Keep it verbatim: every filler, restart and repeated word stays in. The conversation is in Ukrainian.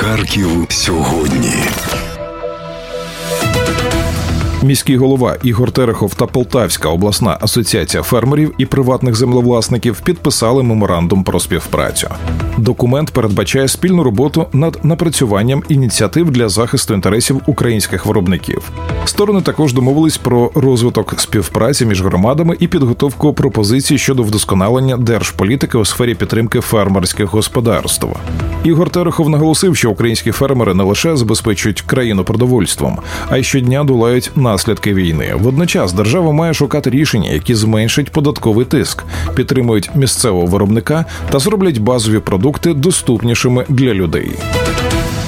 Харків сьогодні. Міський голова Ігор Терехов та Полтавська обласна асоціація фермерів і приватних землевласників підписали меморандум про співпрацю. Документ передбачає спільну роботу над напрацюванням ініціатив для захисту інтересів українських виробників. Сторони також домовились про розвиток співпраці між громадами і підготовку пропозицій щодо вдосконалення держполітики у сфері підтримки фермерських господарств. Ігор Терехов наголосив, що українські фермери не лише забезпечують країну продовольством, а й щодня долають наслідки війни. Водночас держава має шукати рішення, які зменшать податковий тиск, підтримують місцевого виробника та зроблять базові продукти доступнішими для людей.